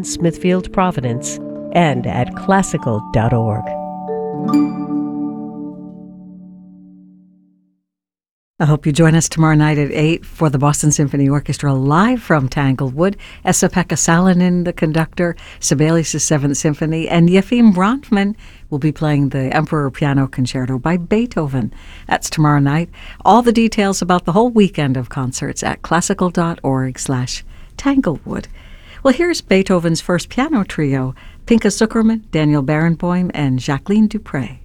Smithfield, Providence, and at classical.org. I hope you join us tomorrow night at 8 for the Boston Symphony Orchestra live from Tanglewood. Esa-Pekka Salonen, the conductor, Sibelius' Seventh Symphony, and Yefim Bronfman will be playing the Emperor Piano Concerto by Beethoven. That's tomorrow night. All the details about the whole weekend of concerts at classical.org/Tanglewood. Well, here's Beethoven's first piano trio, Pinka Zukerman, Daniel Barenboim, and Jacqueline Dupre.